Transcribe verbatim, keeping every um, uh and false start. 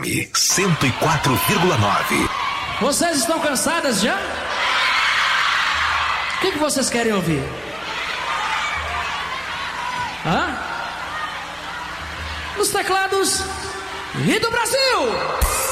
cento e quatro vírgula nove. Vocês estão cansadas já? O que, que vocês querem ouvir? Hã? Nos teclados e do Brasil!